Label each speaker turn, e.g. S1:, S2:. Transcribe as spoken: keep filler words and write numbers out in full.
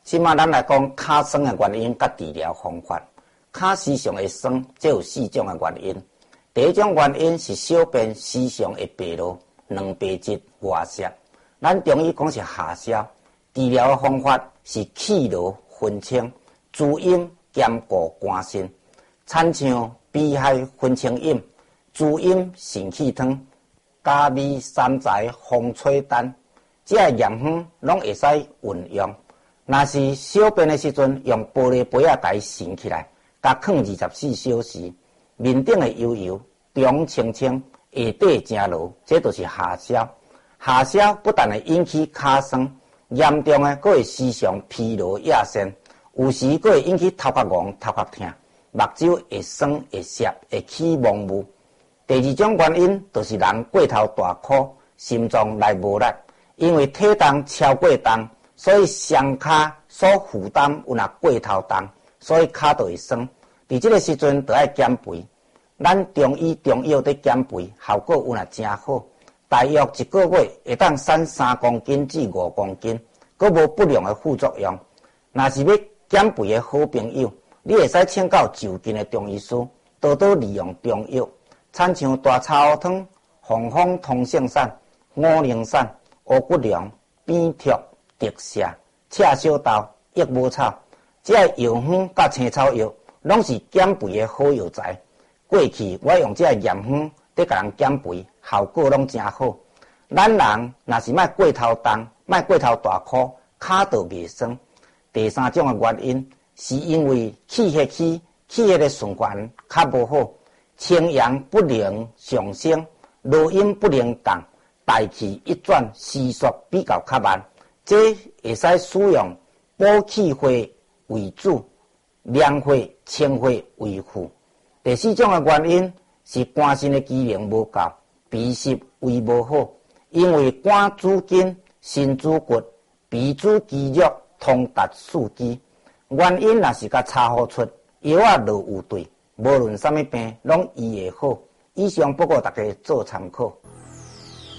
S1: 即马咱来讲脚酸的原因甲治疗方法。脚时常会酸，这有四种的原因。第一种原因是小便时常会白落、卵白质外泄，咱中医讲是下消。治疗的方法是气罗分清、滋阴兼顾肝肾，参像避害分清饮、滋阴肾气汤、加味三材风吹丹，这个药方拢会使运用。若是小便的时阵，用玻璃杯仔甲伊盛起来，甲放二十四小时，面顶会油油，中清清，下底正落，这就是下消。下消不但会引起脚酸，严重的佫会时常疲劳夜肾，有时佫会引起头壳晕、头壳痛，目睭会酸、会涩、会起蒙雾。第二种原因就是人过头大块，心脏来无力，因为体重超过重。所以双脚所负担有若过头重，所以脚就会酸。伫这个时阵就要减肥。咱中医中药在减肥，效果有若真好，大约一个月会当瘦三公斤至五公斤，佫无不良的副作用。若是要减肥的好朋友，你会使请教就近的中医师，多多利用中药，参像大柴胡汤、红枫通圣散、五苓散、乌骨凉、扁桃、竹痧、赤小豆、益母草，这个药方甲青草药拢是减肥的好药材。过去我用这个药方在甲人减肥，效果拢真好。咱人若是莫过头重，莫过头大块，脚就袂酸。第三种的原因是因为气血气气血的循环较无好，清阳不能上升，落阴不能降，大气一转时速比较较慢。这会使使用补气血为主，凉血清血为辅。第四种的原因是肝肾的机能无够，脾湿胃无好，因为肝主筋，肾主骨，脾主肌肉，通达四肢。原因若是甲查好出，药啊就有对，无论什么病拢医会好。以上报告大家做参考。